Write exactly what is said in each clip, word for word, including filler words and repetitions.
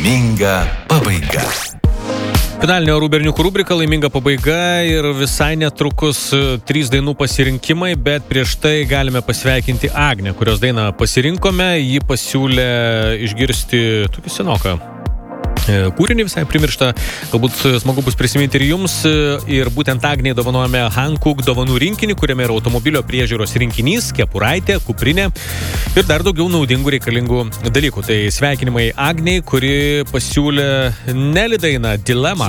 Laiminga pabaiga. Finalinė Orų berniukų rubrika Laiminga pabaiga ir visai netrukus trys dainų pasirinkimai, bet prieš tai galime pasveikinti Agnę, kurios dainą pasirinkome. Ji pasiūlė išgirsti tokį senoką kūrinį, visai primirštą, galbūt smagu bus prisiminti ir jums. Ir būtent Agnei dovanojame Hankook dovanų rinkinį, kuriame yra automobilio priežiūros rinkinys, kepuraitė, kuprinė ir dar daugiau naudingų reikalingų dalykų. Tai sveikinimai Agnei, kuri pasiūlė Nelly dainą Dilemma.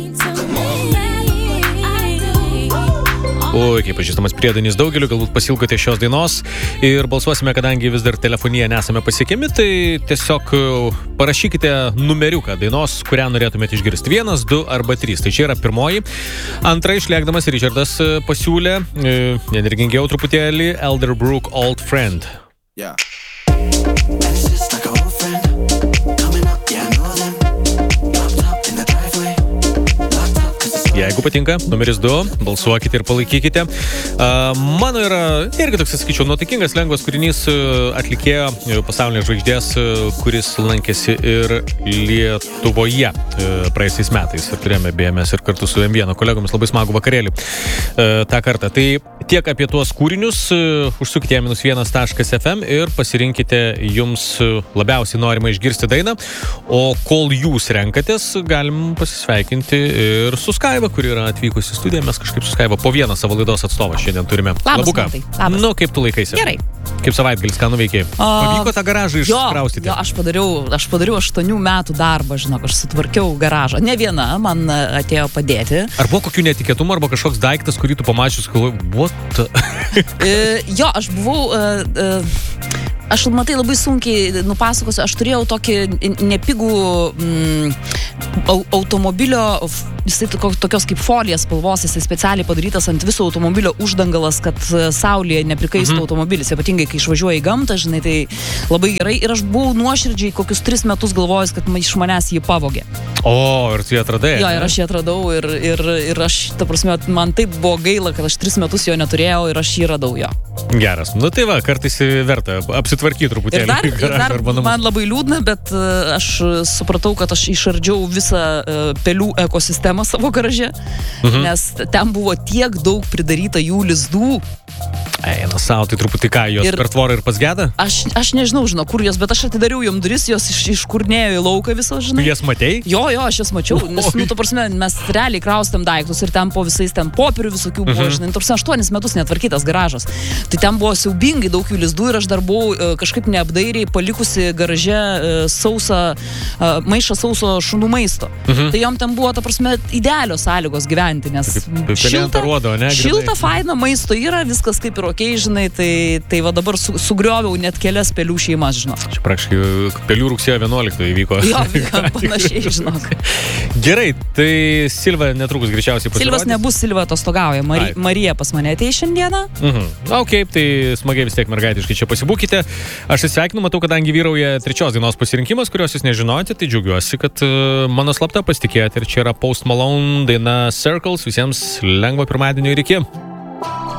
Oi, kaip pažįstamas priedainis daugeliu, galbūt pasilgote šios dainos ir balsuosime, kadangi vis dar telefonija nesame pasiekiami, tai tiesiog parašykite numeriuką dainos, kurią norėtumėte išgirsti. Vienas, du arba trys. Tai čia yra pirmoji. Antra, išlėkdamas Richardas pasiūlė, energingiau truputėlį, Elderbrook Old Friend. Yeah. Jeigu patinka, numeris du, balsuokite ir palaikykite. Uh, mano yra irgi toks, sakyčiau, nuotaikingas, lengvas kūrinys atlikėjo pasaulinės žvaigždės, kuris lankėsi ir Lietuvoje uh, praėjusiais metais. Ir turėjome beje mes ir kartu su M vienas kolegomis labai smagų vakarėlį uh, tą kartą. Tai tiek apie tuos kūrinius, uh, užsukite minus vienas taškas ef em ir pasirinkite jums labiausiai norimą išgirsti dainą. O kol jūs renkatės, galim pasisveikinti ir su Skaiva, kuri yra atvykusi į studiją. Mes kažkaip su Skaiva po vieną savo laidos atstovą šiandien turime. Labas, Labuka. Matai. Labas. Nu, kaip tu laikaisi? Gerai. Kaip savaitgalis, ką nuveikėjai? Pavyko tą garažą išspraustyti? Jo, aš padariau, aš padariau aštuonių metų darbą, žinok, aš sutvarkiau garažą. Ne viena, man atėjo padėti. Ar buvo kokių netikėtumų, arba kažkoks daiktas, kurį tu pamačius, what? e, jo, aš buvau... E, e, Aš, matai, labai sunkiai nupasakosiu, aš turėjau tokį nepigų mm, automobilio, jisai tokios kaip folijas spalvos, jisai specialiai padarytas ant viso automobilio uždangalas, kad saulėje neprikaistų mhm. automobilis, ypatingai kai išvažiuoja į gamtą, žinai, tai labai gerai. Ir aš buvau nuoširdžiai kokius tris metus galvojęs, kad iš manęs jį pavogė. O, ir tu jį atradai? Jo, ir aš jį atradau ir, ir, ir aš, ta prasme, man taip buvo gaila, kad aš tris metus jo neturėjau ir aš jį radau jo. Geras. Nu tai va, kartais verta apsitvarkyti truputėlį. Ir dar, ir dar man labai liūdna, bet uh, aš supratau, kad aš išardžiau visą uh, pelių ekosistemą savo garaže, mhm. nes ten buvo tiek daug pridaryta jų lizdų. Eina savo, tai truputį ką, jos ir per tvorą ir pas geda? Aš, aš nežinau, žinau, kur jos, bet aš atidariau jom duris, jos iš, iškurnėjo į lauką viso, žinai. Tu jas matei? Jo, jo, aš jas mačiau, nes, nu, tu prasme, mes realiai kraustėm daiktus ir ten po visais ten popierių visokių buvo, mhm. žinai, tu prasme, aštuonis metus netvarkytas garažas. Tai ten buvo siaubingai daug jų lizdų ir aš dar buvau uh, kažkaip neapdairiai palikusi garaže uh, sausą, uh, maišą sauso šunų maisto. Mhm. Tai jom ten buvo, ta prasme, idealios sąlygos gyventi, nes šilta, rodo, ne, šilta, faina, maisto yra, viskas kaip ir okei, žinai, tai, tai va dabar su, sugrioviau net kelias pelių šeimas, žinok. Čia praktiškai pelių rugsėjo vienuoliktą įvyko. Jo, panašiai, žinok. Gerai, tai Silva netrukus greičiausiai pasirodys. Silvas nebus, Silva atostogauja. Mari, Marija pas mane ateis šiandieną. Mhm. Na, okei, okay, tai smagiai vis tiek mergaitiškai čia pasibūkite. Aš įsveikinu, matau, kadangi vyrauja trečios dainos pasirinkimas, kurios jūs nežinote, tai džiaugiuosi, kad uh, mano slapta pasitikėjote. Ir čia yra Post Malone daina Circles. Visiems lengvo pirmadienio ir iki.